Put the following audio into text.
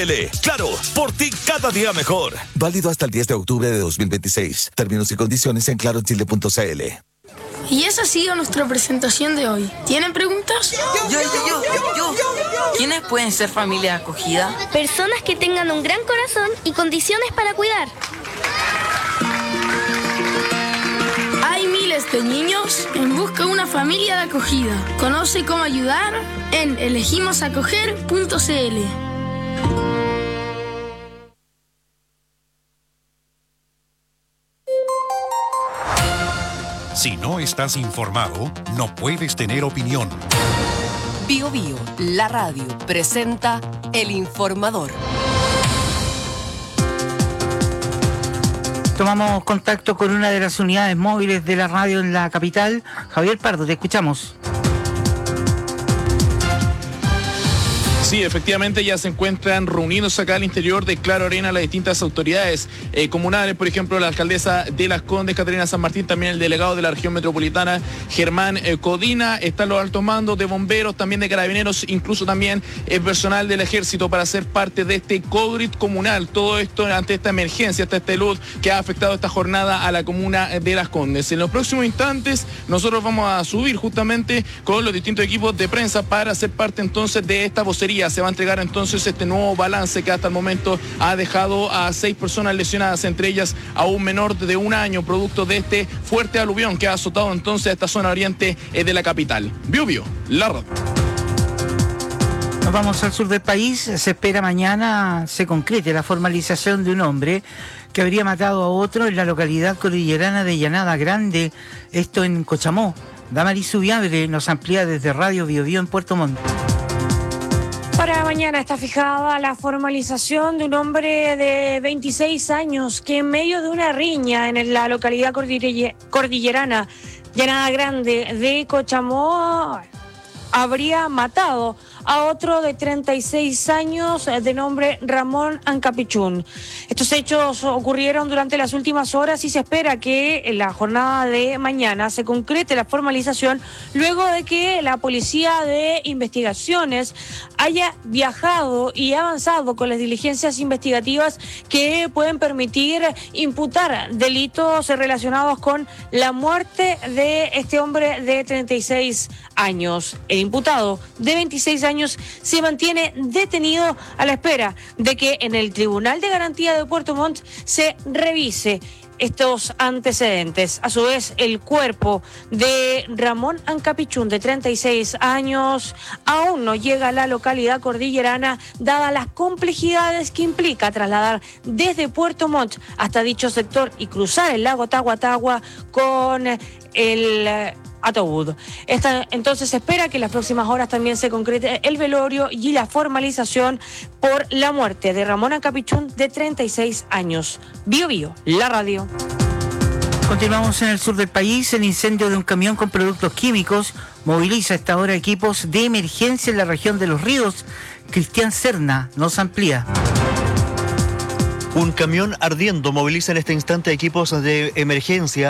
Claro, por ti cada día mejor. Válido hasta el 10 de octubre de 2026. Términos y condiciones en clarochile.cl. Y esa ha sido nuestra presentación de hoy. ¿Tienen preguntas? Yo. ¿Quiénes pueden ser familia acogida? Personas que tengan un gran corazón y condiciones para cuidar. Hay miles de niños en busca de una familia de acogida. Conoce cómo ayudar en elegimosacoger.cl. Si no estás informado, no puedes tener opinión. Bio, la radio, presenta El Informador. Tomamos contacto con una de las unidades móviles de la radio en la capital. Javier Pardo, te escuchamos. Sí, efectivamente ya se encuentran reunidos acá al interior de Claro Arena las distintas autoridades comunales, por ejemplo la alcaldesa de Las Condes, Catarina San Martín, también el delegado de la región metropolitana, Germán Codina, están los altos mandos de bomberos, también de carabineros, incluso también el personal del ejército para ser parte de este COGRIT comunal, todo esto ante esta emergencia, ante este luz que ha afectado esta jornada a la comuna de Las Condes. En los próximos instantes nosotros vamos a subir justamente con los distintos equipos de prensa para ser parte entonces de esta vocería. Se va a entregar entonces este nuevo balance que hasta el momento ha dejado a 6 personas lesionadas, entre ellas a un menor de 1 año, producto de este fuerte aluvión que ha azotado entonces esta zona oriente de la capital. Bio, la radio. Nos vamos al sur del país. Se espera mañana se concrete la formalización de un hombre que habría matado a otro en la localidad cordillerana de Llanada Grande, esto en Cochamó. Damaris Subiabre nos amplía desde Radio Bio en Puerto Montt. Para mañana está fijada la formalización de un hombre de 26 años que en medio de una riña en la localidad cordillerana Llanada Grande de Cochamó habría matado a otro de 36 años de nombre Ramón Ancapichún. Estos hechos ocurrieron durante las últimas horas y se espera que en la jornada de mañana se concrete la formalización luego de que la Policía de Investigaciones haya viajado y avanzado con las diligencias investigativas que pueden permitir imputar delitos relacionados con la muerte de este hombre de 36 años. El imputado de 26 años se mantiene detenido a la espera de que en el Tribunal de Garantía de Puerto Montt se revise estos antecedentes. A su vez, el cuerpo de Ramón Ancapichún, de 36 años, aún no llega a la localidad cordillerana, dadas las complejidades que implica trasladar desde Puerto Montt hasta dicho sector y cruzar el lago Tahuatahua con el ataúd. Entonces se espera que en las próximas horas también se concrete el velorio y la formalización por la muerte de Ramón Ancapichún, de 36 años. Bio, la radio. Continuamos en el sur del país. El incendio de un camión con productos químicos moviliza a esta hora equipos de emergencia en la región de Los Ríos. Cristian Serna nos amplía. Un camión ardiendo moviliza en este instante equipos de emergencia